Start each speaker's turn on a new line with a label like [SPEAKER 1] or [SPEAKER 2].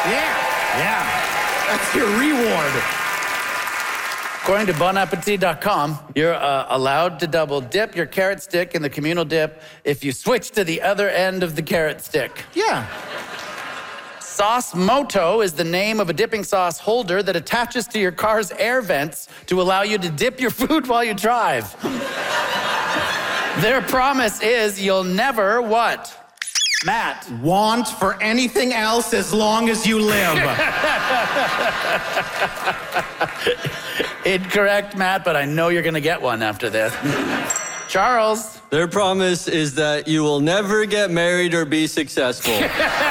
[SPEAKER 1] Yeah. That's your reward.
[SPEAKER 2] According to bonappetit.com, you're allowed to double dip your carrot stick in the communal dip if you switch to the other end of the carrot stick.
[SPEAKER 1] Yeah.
[SPEAKER 2] Sauce Moto is the name of a dipping sauce holder that attaches to your car's air vents to allow you to dip your food while you drive. Their promise is you'll never what? Matt.
[SPEAKER 1] Want for anything else as long as you live.
[SPEAKER 2] Incorrect, Matt, but I know you're gonna get one after this. Charles.
[SPEAKER 3] Their promise is that you will never get married or be successful.